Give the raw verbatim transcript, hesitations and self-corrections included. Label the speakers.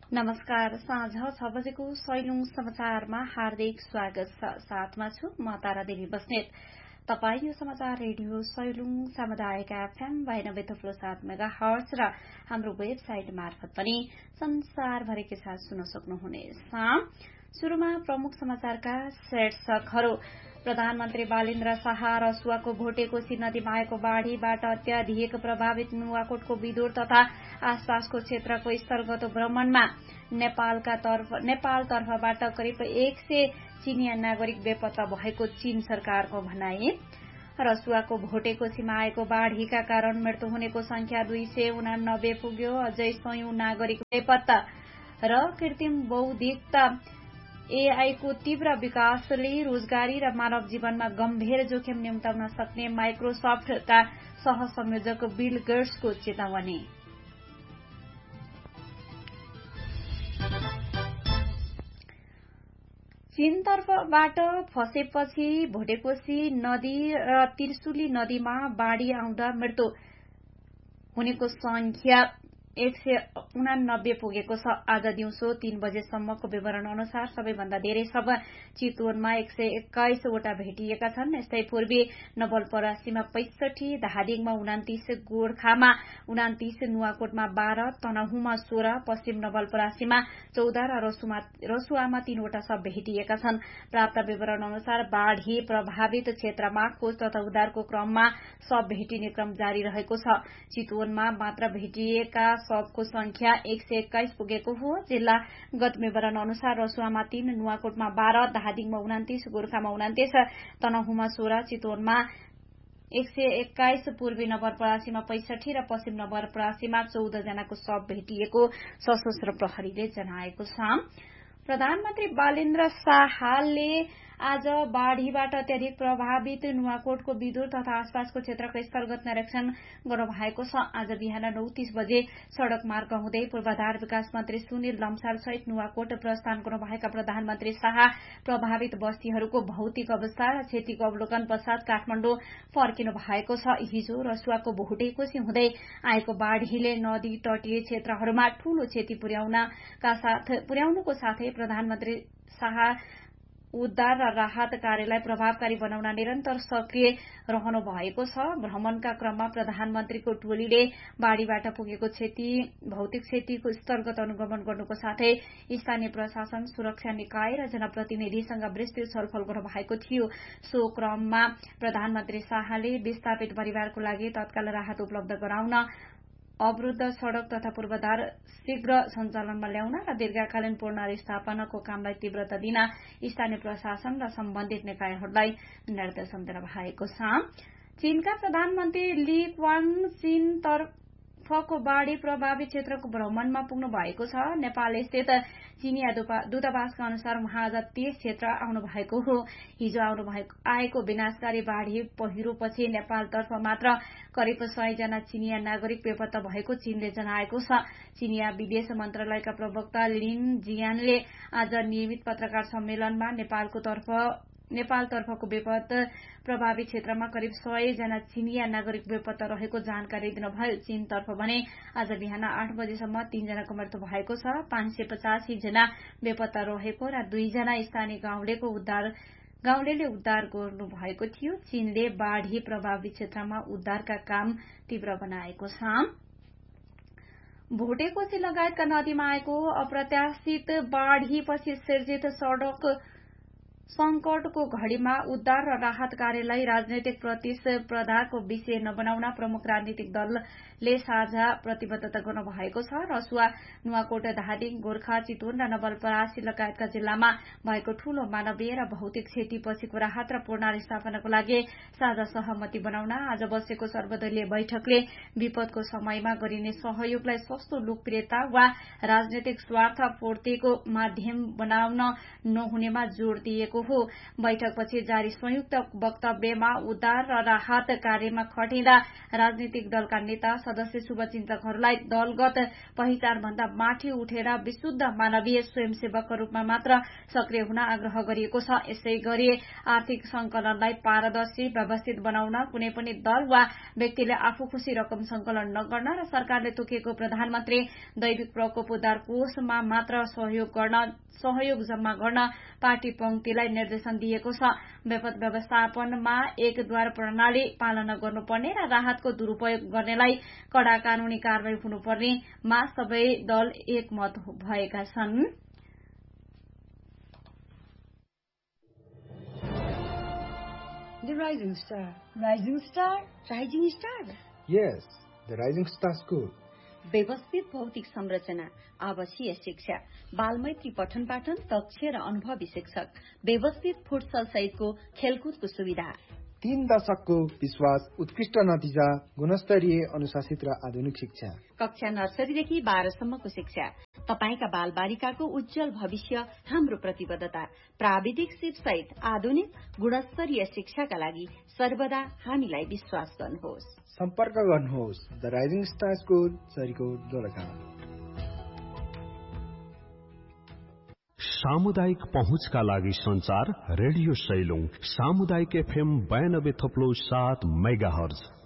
Speaker 1: नमस्कार। साँझ छ बजेको सैलुङ समाचारमा हार्दिक स्वागत छ। साथमा छु म तारा देवी बस्नेत। तपाई यो समाचार रेडियो सैलुङ सामुदायिक एफएम बानब्बे थप्लो सात मेगा हर्ज र हाम्रो वेबसाइट मार्फत पनि संसारभरिकै साथ सुन्न सक्नुहुनेछ। शुरूमा प्रमुख समाचारका शीर्षकहरू। प्रधानमन्त्री बालेन्द्र शाह रसुवाको भोटेकोशी नदीमा आएको बाढ़ीबाट अत्याधिक प्रभावित नुवाकोटको विदुर तथा आसपासको क्षेत्रको स्थलगत भ्रमणमा नेपालका तर्फ नेपाल तर्फबाट करिब एक सय चीनिया नागरिक बेपत्ता भएको चीन सरकारको भनाई। रसुवाको भोटेकोशीमा आएको बाढ़ीका कारण मृत्यु हुनेको संख्या दुई सय उनानब्बे पुग्यो। अझै सयौं नागरिक बेपत्ता र कृत्रिम बौद्धिकता एआईको तीव्र विकासले रोजगारी र मानव जीवनमा गम्भीर जोखिम निम्त्याउन सक्ने माइक्रोसफ्टका सहसंयोजक बिल गेट्सको चेतावनी। चीनतर्फबाट फसेपछि भोटेकोशी नदी र त्रिशुली नदीमा बाढ़ी आउँदा मृत्यु हुनेको संख्या एक सय उनानब्बे पुगेको छ। आज दिउँसो तीन बजेसम्मको विवरण अनुसार सबैभन्दा धेरै शव चितवनमा एक सय एक्काइसवटा भेटिएका छन्। यस्तै पूर्वी नवलपरासीमा पैंसठी, धादिङमा उनातिस, गोर्खामा उनातिस, नुवाकोटमा बाह्र, तनहुमा सोह्र, पश्चिम नवलपरासीमा चौध र रसुवामा तीनवटा शव भेटिएका छन्। प्राप्त विवरण अनुसार बाढ़ी प्रभावित क्षेत्रमा खोज तथा उद्धारको क्रममा शव भेटिने क्रम जारी रहेको छ। चितवनमा मात्र भेटिएका शवको संख्या एक सय एक्काइस पुगेको हो। जिल्लागत विवरण अनुसार रसुवामा तीन, नुवाकोटमा बाह्र, धादिङमा उनातिस, गोर्खामा उनातिस, तनहुमा सोह्र, चितवनमा एक सय एक्काइस, पूर्वी नवलपरासीमा पैंसठी र पश्चिम नवलपरासीमा चौध जनाको शव भेटिएको सशस्त्र प्रहरीले जनाएको छ। प्रधानमन्त्री बालेन्द्र शाहले आज बाढ़ीबाट अत्याधिक प्रभावित नुवाकोटको विदुर तथा आसपासको क्षेत्रको स्थलगत निरीक्षण गर्नुभएको छ। आज बिहान नौ तीस बजे सड़क मार्ग हुँदै पूर्वाधार विकास मन्त्री सुनिल लम्साल सहित नुवाकोट प्रस्थान गर्नुभएका प्रधानमन्त्री शाह प्रभावित बस्तीहरूको भौतिक अवस्था र क्षतिको अवलोकन पश्चात काठमाडौँ फर्किनु भएको छ। हिजो रसुवाको भोटेकोशी हुँदै आएको बाढ़ीले नदी तटीय क्षेत्रहरूमा ठूलो क्षति पुर्याउनुको साथै प्रधानमन्त्री शाह उद्धार र राहत कार्यलाई प्रभावकारी बनाउन निरन्तर सक्रिय रहनु भएको छ। भ्रमणका क्रममा प्रधानमन्त्रीको टोलीले बाढ़ीबाट पुगेको क्षति भौतिक क्षतिको स्थलगत अनुगमन गर्नुको साथै स्थानीय प्रशासन, सुरक्षा निकाय र जनप्रतिनिधिसँग विस्तृत छलफल गर्नुभएको थियो। सो क्रममा प्रधानमन्त्री शाहले विस्थापित परिवारको लागि तत्काल राहत उपलब्ध गराउन, अवरुद्ध सड़क तथा पूर्वाधार शीघ्र सञ्चालनमा ल्याउन र दीर्घकालीन पुनर्स्थापनाको कामलाई तीव्रता दिन स्थानीय प्रशासन र सम्बन्धित निकायहरूलाई निर्देशन दिनु भएको छ। चीनका प्रधानमन्त्री ली क्वाङ चीन तर्फको बाढ़ी प्रभावित क्षेत्रको भ्रमणमा पुग्नु भएको छ। नेपाल स्थित चीनिया दूतावासका अनुसार उहाँ आज त्यस क्षेत्र आउनु भएको हो। हिजो आएको विनाशकारी बाढ़ी पहिरोपछि नेपालतर्फ मात्र करिब सय जना चीनिया नागरिक बेपत्ता भएको चीनले जनाएको छ। चीनिया विदेश मन्त्रालयका प्रवक्ता लिन जियानले आज नियमित पत्रकार सम्मेलनमा नेपालको तर्फ नेपालतर्फको बेपत्त प्रभावित क्षेत्रमा करिब सय जना चीनिया नागरिक बेपत्ता रहेको जानकारी दिनुभयो। चीनतर्फ भने आज बिहान आठ बजेसम्म तीन जनाको मृत्यु भएको छ। पाँच सय पचासी जना बेपत्ता रहेको र दुई जना स्थानीय गाउँलेको उद्धार गाउँलेले उद्धार गर्नु भएको थियो। चीनले बाढ़ी प्रभावित क्षेत्रमा उद्धारका काम तीव्र बनाएको छ। भोटेकोशी लगायतका नदीमा आएको अप्रत्याशित बाढ़ीपछि सिर्जित सड़क संकटको घड़ीमा उद्धार र राहत कार्यलाई राजनैतिक प्रतिस्पर्धाको विषय नबनाउन प्रमुख राजनीतिक दलले साझा प्रतिबद्धता गर्नु भएको छ। रसुवा, नुवाकोट, धादिङ, गोर्खा, चितवन र नवलपरासी लगायतका जिल्लामा भएको ठूलो मानवीय र भौतिक क्षतिपछिको राहत र पुनर्स्थापनाको लागि साझा सहमति बनाउन आज बसेको सर्वदलीय बैठकले विपदको समयमा गरिने सहयोगलाई सस्तो लोकप्रियता वा राजनैतिक स्वार्थ पूर्तिको माध्यम बनाउन नहुनेमा जोड़ दिएको गरिएको हो। बैठकपछि जारी संयुक्त वक्तव्यमा उद्धार र राहत कार्यमा खटिँदा राजनीतिक दलका नेता सदस्य शुभचिन्तकहरूलाई दलगत पहिचान भन्दा माथि उठेर विशुद्ध मानवीय स्वयंसेवकका रूपमा मात्र सक्रिय हुन आग्रह गरिएको छ। यसै गरी आर्थिक संकलनलाई पारदर्शी व्यवस्थित बनाउन कुनै पनि दल वा व्यक्तिले आफू खुशी रकम संकलन नगर्न र सरकारले तोकेको प्रधानमन्त्री दैविक प्रकोप उद्धार कोषमा मात्र सहयोग गर्न सहयोग जम्मा गर्न पार्टी पंक्तिलाई निर्देशन दिएको छ। विपद व्यवस्थापनमा एकद्वार प्रणाली पालना गर्नुपर्ने र राहतको दुरूपयोग गर्नेलाई कड़ा कानूनी कारवाही हुनुपर्नेमा सबै दल एकमत भएका छन्।
Speaker 2: The Rising Star. Rising Star? Rising Star?
Speaker 3: Yes, the Rising Star School.
Speaker 2: व्यवस्थित भौतिक संरचना, आवासीय शिक्षा, बालमैत्री पठन पाठन, कक्ष र अनुभवी शिक्षक, व्यवस्थित फुटसल सहितको खेलकुदको सुविधा,
Speaker 3: तीन दशकको विश्वास, उत्कृष्ट नतिजा, गुणस्तरीय अनुशासित र आधुनिक शिक्षा,
Speaker 2: कक्षा नर्सरीदेखि बाह्रसम्मको शिक्षा, तपाईका बाल बालिकाको उज्जवल भविष्य हाम्रो प्रतिबद्धता, प्राविधिक सिप सहित आधुनिक गुणस्तरीय शिक्षाका लागि सर्वदा हामीलाई विश्वास गर्नुहोस्।
Speaker 3: सम्पर्क गर्नुहोस् the rising star school, Sarikot, Dolakha.
Speaker 4: सामुदायिक पहुँचका लागि संचार रेडियो सैलुङ सामुदायिक एफएम बयानब्बे थप्लो सात मेगाहर्ज।